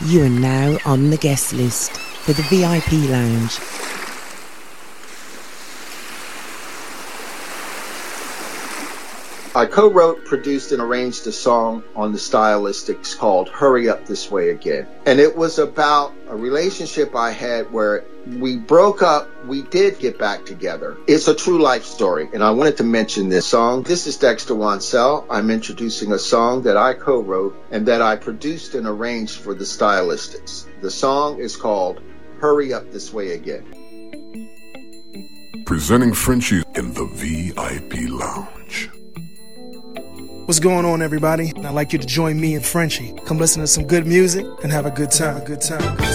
You are now on the guest list for the VIP Lounge. I co-wrote, produced, and arranged a song on the Stylistics called Hurry Up This Way Again. And it was about a relationship I had where we broke up, we did get back together. It's a true life story, and I wanted to mention this song. This is Dexter Wansell. I'm introducing a song that I co-wrote and that I produced and arranged for the Stylistics. The song is called Hurry Up This Way Again. Presenting Frenchie in the VIP Lounge. What's going on, everybody? I'd like you to join me and Frenchie. Come listen to some good music and have a good time.